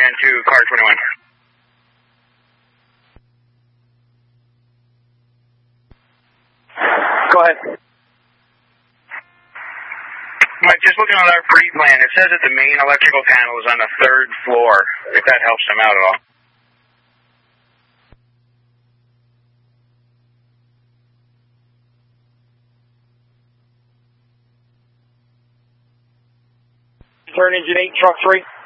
and to car 21. Go ahead. Mike, just looking at our pre-plan, it says that the main electrical panel is on the 3rd floor, if that helps them out at all. Turn engine 8, truck 3.